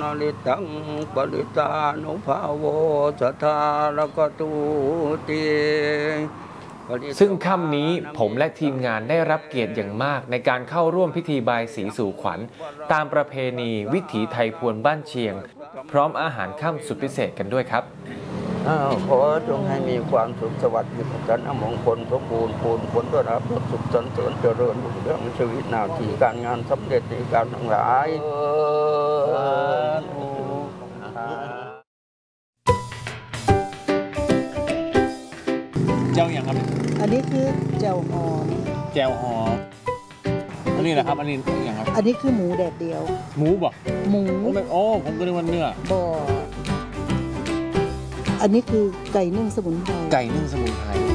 ลิตังปริตานุภาโวสัทธารกตูติซึ่งค่ำนี้ผมและทีมงานได้รับเกียรติอย่างมากในการเข้าร่วมพิธีบายสีสู่ขวัญตามประเพณีวิถีไทยพวนบ้านเชียงพร้อมอาหารค่ำสุดพิเศษกันด้วยครับขอจงให้มีความสุขสวัสดิ์มีกันอมงคลสมบูรณ์ผลผลด้วยรับสุขสันต์เจริญรุ่งเรืองชีวิตหน้าที่การงานสำเร็จในการทั้งหลายเจ้าอย่างครับอันนี้คือแจ่วหอมแจ่วหอมอันนี้แหละครับอันนี้อย่างครับอันนี้คือหมูแดดเดียวหมูบ่หมูโอ้ผมก็นึกว่าเนื้อบ่ออันนี้คือไก่นึ่งสมุนไพรไก่นึ่งสมุนไพร